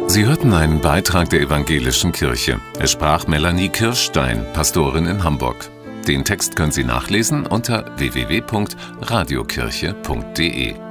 Sie hörten einen Beitrag der Evangelischen Kirche. Es sprach Melanie Kirschstein, Pastorin in Hamburg. Den Text können Sie nachlesen unter www.radiokirche.de.